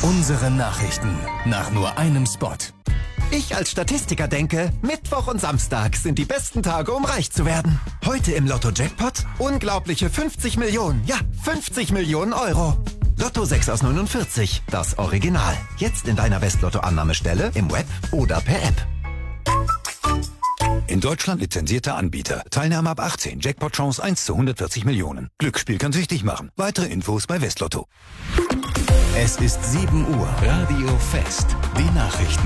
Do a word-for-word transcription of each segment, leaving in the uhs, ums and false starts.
Unsere Nachrichten nach nur einem Spot. Ich als Statistiker denke, Mittwoch und Samstag sind die besten Tage, um reich zu werden. Heute im Lotto-Jackpot unglaubliche fünfzig Millionen, ja fünfzig Millionen Euro. Lotto sechs aus neunundvierzig, das Original. Jetzt in deiner West-Lotto-Annahmestelle, im Web oder per App. In Deutschland lizenzierter Anbieter. Teilnahme ab achtzehn. Jackpot-Chance eins zu hundertvierzig Millionen. Glücksspiel kann süchtig machen. Weitere Infos bei Westlotto. Es ist sieben Uhr. Radio Fest. Die Nachrichten.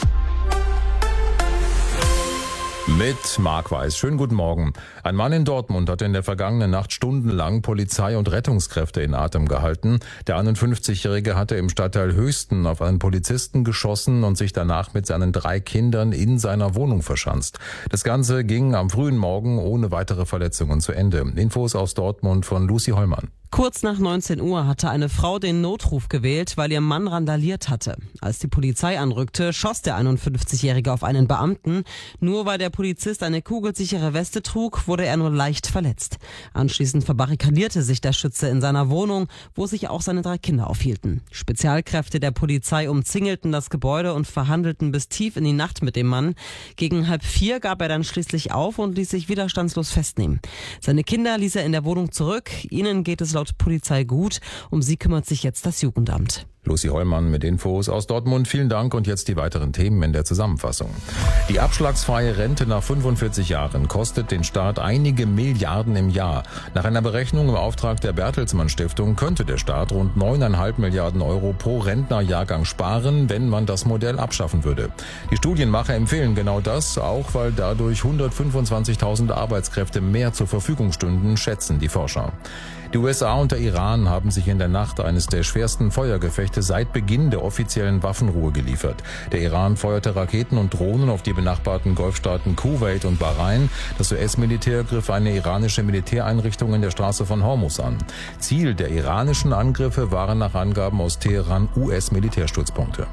Mit Marc Weiß. Schönen guten Morgen. Ein Mann in Dortmund hat in der vergangenen Nacht stundenlang Polizei und Rettungskräfte in Atem gehalten. Der einundfünfzigjährige hatte im Stadtteil Höchsten auf einen Polizisten geschossen und sich danach mit seinen drei Kindern in seiner Wohnung verschanzt. Das Ganze ging am frühen Morgen ohne weitere Verletzungen zu Ende. Infos aus Dortmund von Lucy Hollmann. Kurz nach neunzehn Uhr hatte eine Frau den Notruf gewählt, weil ihr Mann randaliert hatte. Als die Polizei anrückte, schoss der einundfünfzigjährige auf einen Beamten. Nur weil der Polizist eine kugelsichere Weste trug, wurde er nur leicht verletzt. Anschließend verbarrikadierte sich der Schütze in seiner Wohnung, wo sich auch seine drei Kinder aufhielten. Spezialkräfte der Polizei umzingelten das Gebäude und verhandelten bis tief in die Nacht mit dem Mann. Gegen halb vier gab er dann schließlich auf und ließ sich widerstandslos festnehmen. Seine Kinder ließ er in der Wohnung zurück. Ihnen geht es laut Polizei gut. Um sie kümmert sich jetzt das Jugendamt. Lucy Hollmann mit Infos aus Dortmund. Vielen Dank und jetzt die weiteren Themen in der Zusammenfassung. Die abschlagsfreie Rente nach fünfundvierzig Jahren kostet den Staat einige Milliarden im Jahr. Nach einer Berechnung im Auftrag der Bertelsmann Stiftung könnte der Staat rund neuneinhalb Milliarden Euro pro Rentnerjahrgang sparen, wenn man das Modell abschaffen würde. Die Studienmacher empfehlen genau das, auch weil dadurch hundertfünfundzwanzigtausend Arbeitskräfte mehr zur Verfügung stünden, schätzen die Forscher. Die U S A und der Iran haben sich in der Nacht eines der schwersten Feuergefechte seit Beginn der offiziellen Waffenruhe geliefert. Der Iran feuerte Raketen und Drohnen auf die benachbarten Golfstaaten Kuwait und Bahrain. Das U S-Militär griff eine iranische Militäreinrichtung in der Straße von Hormuz an. Ziel der iranischen Angriffe waren nach Angaben aus Teheran U S-Militärstützpunkte.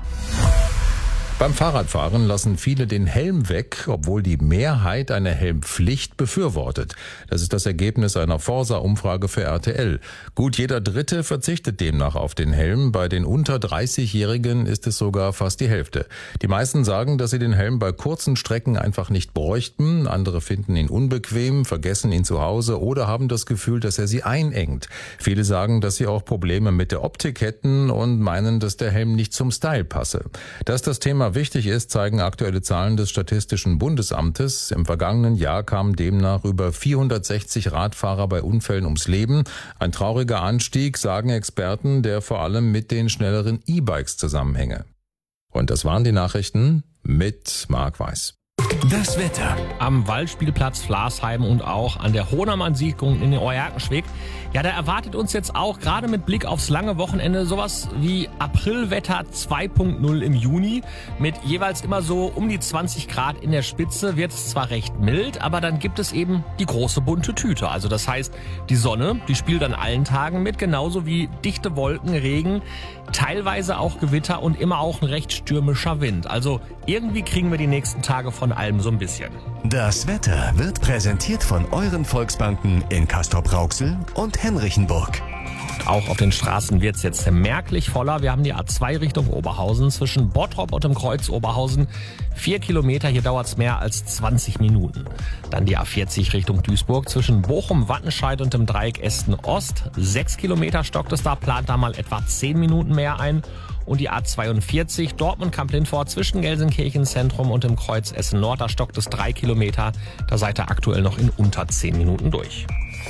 Beim Fahrradfahren lassen viele den Helm weg, obwohl die Mehrheit eine Helmpflicht befürwortet. Das ist das Ergebnis einer Forsa-Umfrage für R T L. Gut jeder Dritte verzichtet demnach auf den Helm. Bei den unter dreißigjährigen ist es sogar fast die Hälfte. Die meisten sagen, dass sie den Helm bei kurzen Strecken einfach nicht bräuchten. Andere finden ihn unbequem, vergessen ihn zu Hause oder haben das Gefühl, dass er sie einengt. Viele sagen, dass sie auch Probleme mit der Optik hätten und meinen, dass der Helm nicht zum Style passe. Dass das Thema wichtig ist, zeigen aktuelle Zahlen des Statistischen Bundesamtes. Im vergangenen Jahr kamen demnach über vierhundertsechzig Radfahrer bei Unfällen ums Leben. Ein trauriger Anstieg, sagen Experten, der vor allem mit den schnelleren E-Bikes zusammenhänge. Und das waren die Nachrichten mit Marc Weiß. Das Wetter. Am Waldspielplatz Flarsheim und auch an der Hohnermann-Siedlung in Oerkenschwick. Ja, da erwartet uns jetzt auch gerade mit Blick aufs lange Wochenende sowas wie Aprilwetter zwei Punkt null im Juni. Mit jeweils immer so um die zwanzig Grad in der Spitze wird es zwar recht mild, aber dann gibt es eben die große bunte Tüte. Also das heißt, die Sonne, die spielt an allen Tagen mit, genauso wie dichte Wolken, Regen, teilweise auch Gewitter und immer auch ein recht stürmischer Wind. Also irgendwie kriegen wir die nächsten Tage von allem so ein bisschen. Das Wetter wird präsentiert von euren Volksbanken in Castrop-Rauxel und Henrichenburg. Auch auf den Straßen wird es jetzt merklich voller. Wir haben die A zwei Richtung Oberhausen zwischen Bottrop und dem Kreuz Oberhausen. Vier Kilometer, hier dauert es mehr als zwanzig Minuten. Dann die A vierzig Richtung Duisburg zwischen Bochum, Wattenscheid und dem Dreieck Esten Ost. Sechs Kilometer stockt es da, plant da mal etwa zehn Minuten mehr ein. Und die A zweiundvierzig Dortmund-Kamp-Lindfort zwischen Gelsenkirchen Zentrum und dem Kreuz Essen Nord, da stockt es drei Kilometer. Da seid ihr aktuell noch in unter zehn Minuten durch.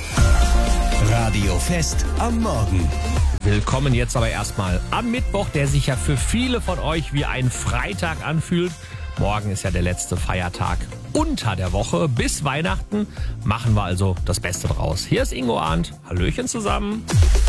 Radio Fest am Morgen. Willkommen jetzt aber erstmal am Mittwoch, der sich ja für viele von euch wie ein Freitag anfühlt. Morgen ist ja der letzte Feiertag unter der Woche. Bis Weihnachten machen wir also das Beste draus. Hier ist Ingo Arndt. Hallöchen zusammen.